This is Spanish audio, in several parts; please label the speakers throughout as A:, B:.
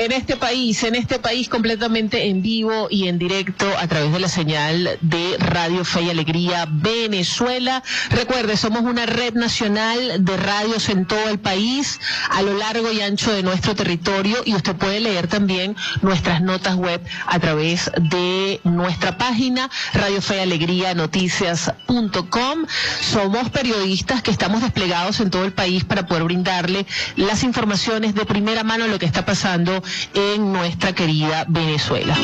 A: en este país completamente en vivo y en directo a través de la señal de Radio Fe y Alegría Venezuela. Recuerde, somos una red nacional de radios en todo el país, a lo largo y ancho de nuestro territorio, y usted puede leer también nuestras notas web a través de nuestra página radiofealegrianoticias.com. Somos periodistas que estamos desplegados en todo el país para poder brindarle las informaciones de primera mano de lo que está pasando en nuestra querida Venezuela.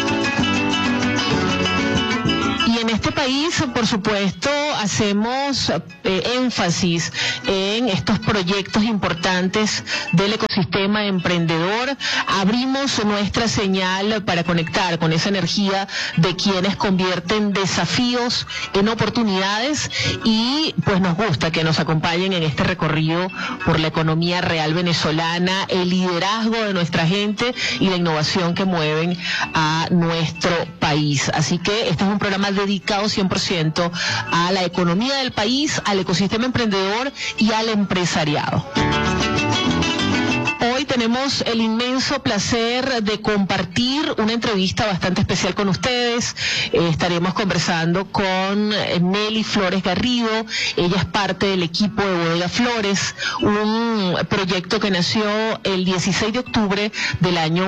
A: Y en este país, por supuesto, hacemos énfasis en estos proyectos importantes del ecosistema emprendedor. Abrimos nuestra señal para conectar con esa energía de quienes convierten desafíos en oportunidades, y pues nos gusta que nos acompañen en este recorrido por la economía real venezolana, el liderazgo de nuestra gente y la innovación que mueven a nuestro país. Así que este es un programa dedicado 100% a la economía del país, al ecosistema emprendedor y al empresariado. Hoy tenemos el inmenso placer de compartir una entrevista bastante especial con ustedes. Estaremos conversando con Nelly Flores Garrido. Ella es parte del equipo de Bodega Flores, un proyecto que nació el 16 de octubre del año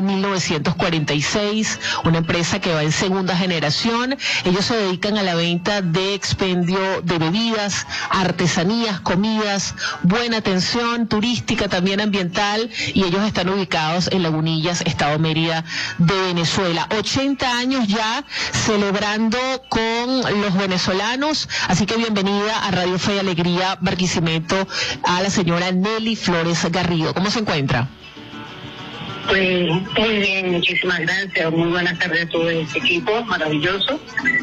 A: 1946, una empresa que va en segunda generación. Ellos se dedican a la venta de expendio de bebidas, artesanías, comidas, buena atención turística, también ambiental, y ellos están ubicados en Lagunillas, Estado Mérida de Venezuela. 80 años ya celebrando con los venezolanos, así que bienvenida a Radio Fe y Alegría Barquisimeto a la señora Nelly Flores Garrido. ¿Cómo se encuentra?
B: Pues muy bien, muchísimas gracias. Muy buenas tardes a todo este equipo maravilloso.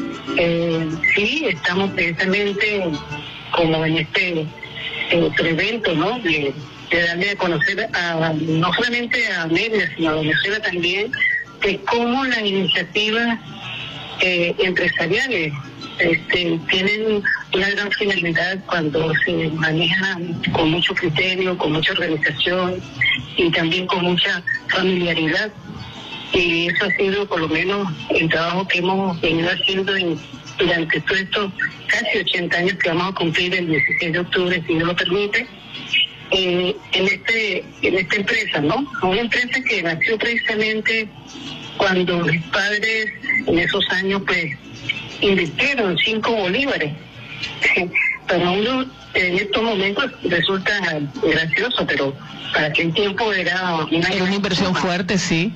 B: Sí, estamos precisamente como en este evento, ¿no? De darle a conocer no solamente a Mérida, sino a Venezuela también, de cómo las iniciativas empresariales tienen una gran finalidad cuando se manejan con mucho criterio, con mucha organización y también con mucha familiaridad. Y eso ha sido por lo menos el trabajo que hemos venido haciendo durante todos estos casi 80 años que vamos a cumplir el 16 de octubre, si Dios lo permite. En esta empresa, ¿no? Una empresa que nació precisamente cuando mis padres en esos años pues invirtieron 5 bolívares. Para uno en estos momentos resulta gracioso, pero para aquel tiempo era una
A: inversión fuerte, sí.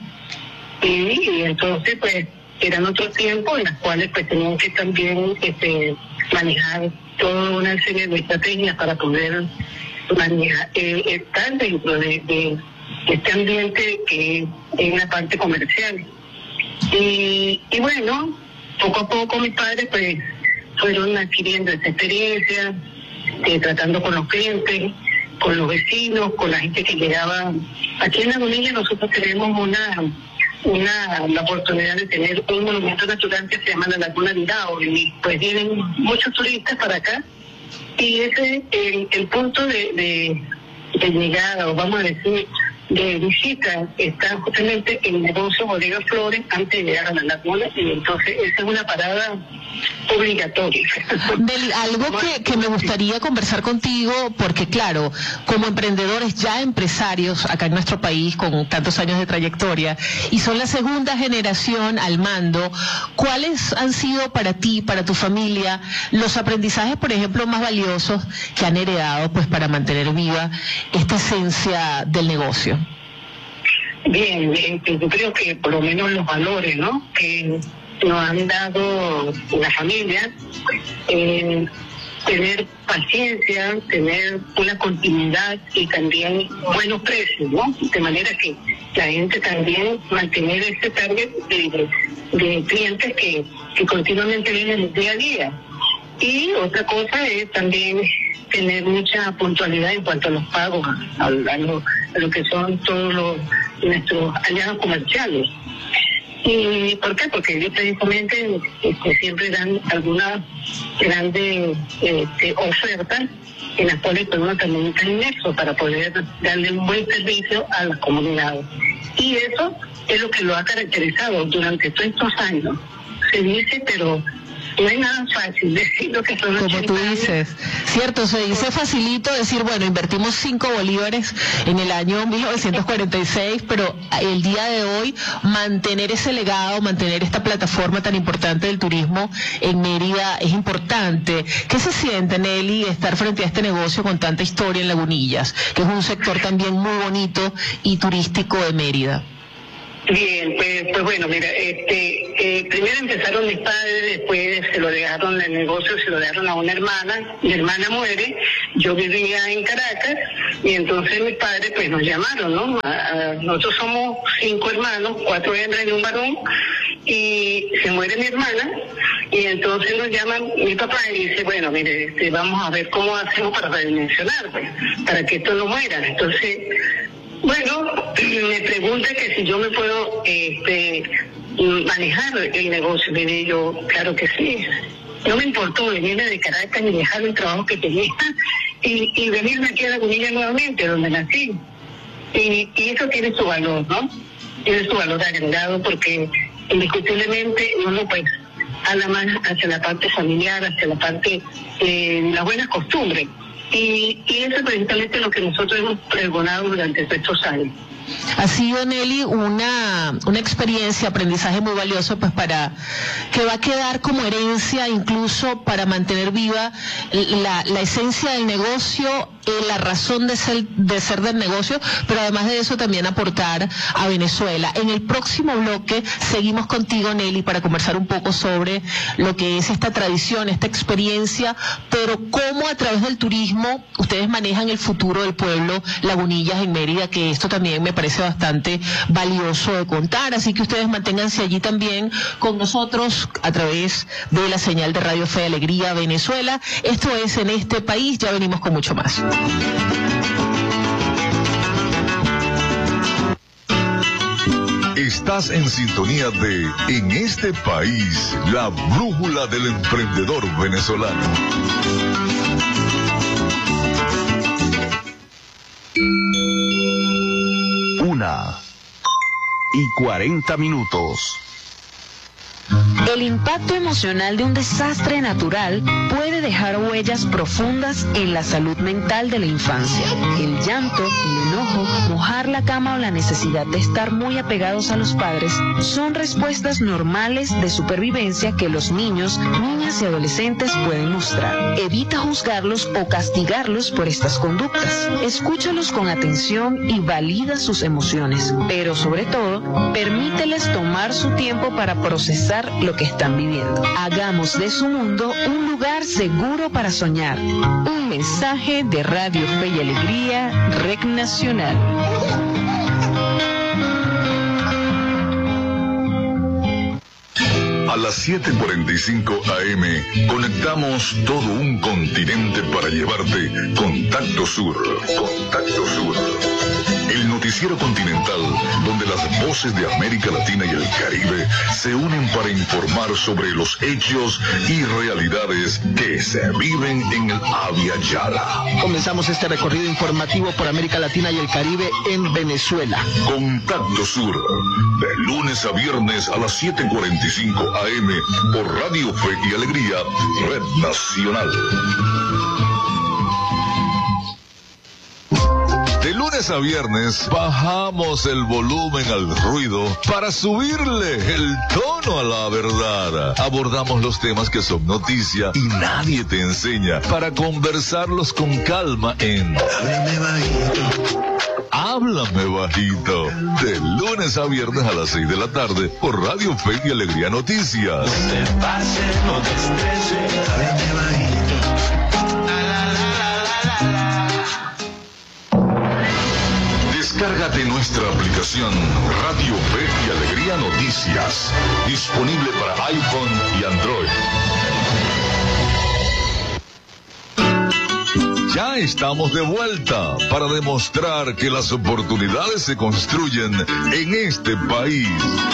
B: Y entonces pues eran otros tiempos en los cuales pues tenían que también manejar toda una serie de estrategias para poder estar dentro de este ambiente que es la parte comercial. Y bueno, poco a poco mis padres pues fueron adquiriendo esa experiencia, tratando con los clientes, con los vecinos, con la gente que llegaba. Aquí en Lagunilla nosotros tenemos la oportunidad de tener un monumento natural que se llama la Laguna de Irao, y pues vienen muchos turistas para acá. Y ese el punto de llegada, o vamos a decir, de visita, está justamente el negocio Bodega Flores antes de llegar a la laguna, y entonces esa es una parada obligatoria.
A: Algo que me gustaría conversar contigo, porque claro, como emprendedores ya empresarios acá en nuestro país con tantos años de trayectoria, y son la segunda generación al mando, ¿cuáles han sido para ti, para tu familia, los aprendizajes, por ejemplo, más valiosos que han heredado pues para mantener viva esta esencia del negocio?
B: Bien, yo creo que por lo menos los valores, ¿no?, que nos han dado la familia, tener paciencia, tener una continuidad y también buenos precios, ¿no? De manera que la gente también mantener ese target de clientes que continuamente vienen día a día. Y otra cosa es también tener mucha puntualidad en cuanto a los pagos, a lo que son todos nuestros aliados comerciales. ¿Y por qué? Porque ellos precisamente siempre dan algunas grandes ofertas en las cuales pues, uno también está inmerso para poder darle un buen servicio a la comunidad. Y eso es lo que lo ha caracterizado durante todos estos años. Se dice, pero no es nada fácil decir lo que son los
A: como tú dices, cierto, se dice facilito decir, bueno, invertimos 5 bolívares en el año 1946, pero el día de hoy mantener ese legado, mantener esta plataforma tan importante del turismo en Mérida es importante. ¿Qué se siente, Nelly, estar frente a este negocio con tanta historia en Lagunillas, que es un sector también muy bonito y turístico de Mérida?
B: Bien, pues bueno, mira, primero empezaron mis padres, después se lo dejaron el negocio, se lo dejaron a una hermana, mi hermana muere, yo vivía en Caracas, y entonces mis padres pues nos llamaron, ¿no? Nosotros somos 5 hermanos, 4 hembras y un varón, y se muere mi hermana, y entonces nos llaman mi papá y dice, bueno, mire, vamos a ver cómo hacemos para redimensionar, pues, para que esto no muera. Entonces, bueno, me pregunta que si yo me puedo manejar el negocio. Le digo yo, claro que sí. No me importó venirme de Caracas ni dejar el trabajo que tenía y venirme aquí a Lagunillas nuevamente, donde nací. Y eso tiene su valor, ¿no? Tiene su valor agregado porque indiscutiblemente uno pues habla más hacia la parte familiar, hacia la parte de las buenas costumbres. Y eso es precisamente lo que nosotros hemos pregonado durante estos años.
A: Ha sido, Nelly, una experiencia, aprendizaje muy valioso, pues para que va a quedar como herencia, incluso para mantener viva la esencia del negocio, la razón de ser del negocio, pero además de eso también aportar a Venezuela. En el próximo bloque seguimos contigo, Nelly, para conversar un poco sobre lo que es esta tradición, esta experiencia, pero cómo a través del turismo ustedes manejan el futuro del pueblo Lagunillas en Mérida, que esto también me parece bastante valioso de contar, así que ustedes manténganse allí también con nosotros a través de la señal de Radio Fe y Alegría Venezuela. Esto es En Este País, ya venimos con mucho más.
C: Estás en sintonía de En Este País, la brújula del emprendedor venezolano.
D: 1:40.
E: El impacto emocional de un desastre natural puede dejar huellas profundas en la salud mental de la infancia. El llanto, el enojo, mojar la cama o la necesidad de estar muy apegados a los padres son respuestas normales de supervivencia que los niños, niñas y adolescentes pueden mostrar. Evita juzgarlos o castigarlos por estas conductas. Escúchalos con atención y valida sus emociones, pero sobre todo, permíteles tomar su tiempo para procesar lo que están viviendo. Hagamos de su mundo un lugar seguro para soñar. Un mensaje de Radio Fe y Alegría, Rec Nacional.
C: A las 7:45 AM conectamos todo un continente para llevarte Contacto Sur. Contacto Sur. El noticiero continental donde las voces de América Latina y el Caribe se unen para informar sobre los hechos y realidades que se viven en el Abya Yala.
F: Comenzamos este recorrido informativo por América Latina y el Caribe en Venezuela.
C: Contacto Sur, de lunes a viernes a las 7:45 AM por Radio Fe y Alegría, Red Nacional. De lunes a viernes bajamos el volumen al ruido para subirle el tono a la verdad. Abordamos los temas que son noticia y nadie te enseña para conversarlos con calma en Háblame Bajito. Háblame Bajito. De lunes a viernes a las 6 de la tarde por Radio Fe y Alegría Noticias.
G: No te pases, no te estreses, háblame bajito.
C: Descárgate nuestra aplicación Radio Fe y Alegría Noticias, disponible para iPhone y Android. Ya estamos de vuelta para demostrar que las oportunidades se construyen en este país.